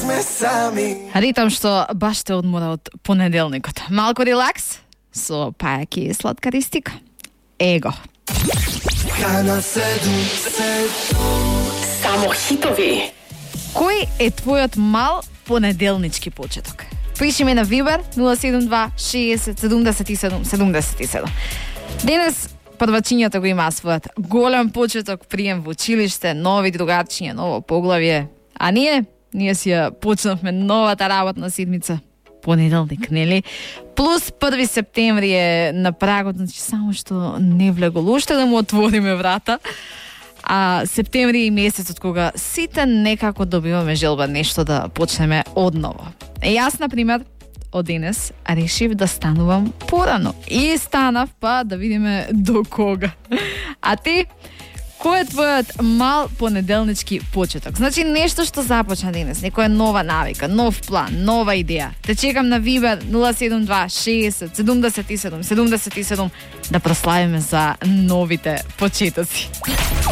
сме сами. Ритам што баш те одмора од понеделникот. Малку релакс со пајаки и сладкаристика. Его. Хана 7. Само хитови. Кој е твојот мал понеделнички почеток? Пиши ми на Viber 072 60 77 77. Денес првачињата го имаа својот голем почеток, прием во училиште, нови другарчиња, ново поглавје. А ние си ја почнавме новата работна седмица. Понеделник, нели? Плюс 1 септември е на прагот, значи само што не влегол уште да му отвориме врата. А септември е месецот кога сите некако добиваме желба нешто да почнеме одново. Јас, например, од денес решив да станувам порано. И станав, па да видиме до кога. А ти, кој е твојот мал понеделнички почеток? Значи нешто што започна денес, некоја нова навика, нов план, нова идеја. Те чекам на Viber 072 60 77 77 да прославиме за новите почетоци.